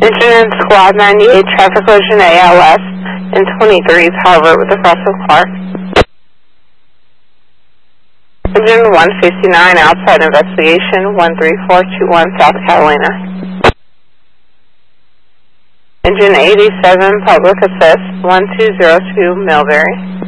Engine in Squad 98, traffic collision ALS, and 23 is Harvard with the Russell Clark. Engine 159, outside investigation, 13421 South Carolina. Engine 87, public assist, 1202 Millbury.